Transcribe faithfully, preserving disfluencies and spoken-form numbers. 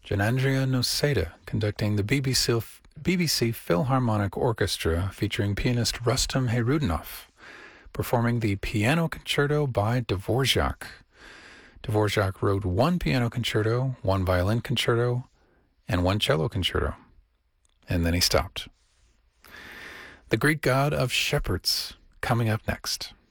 Janandria Noseda conducting the B B C, B B C Philharmonic Orchestra featuring pianist Rustam Hayrudanov, performing the Piano Concerto by Dvorak. Dvorak wrote one piano concerto, one violin concerto, and one cello concerto. And then he stopped. The Greek god of shepherds, coming up next.